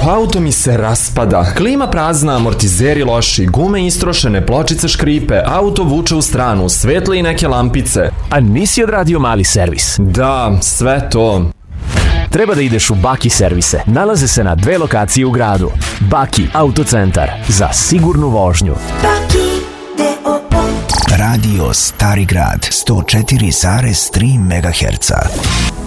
auto mi se raspada. Klima prazna, amortizeri loši, gume istrošene, pločice škripe, auto vuče u stranu, svetle i neke lampice. A nisi odradio mali servis? Da, sve to. Treba da ideš u Baki servise. Nalaze se na 2 lokacije u gradu. Baki autocentar. Za sigurnu vožnju. Radio Stari grad 104,3 MHz.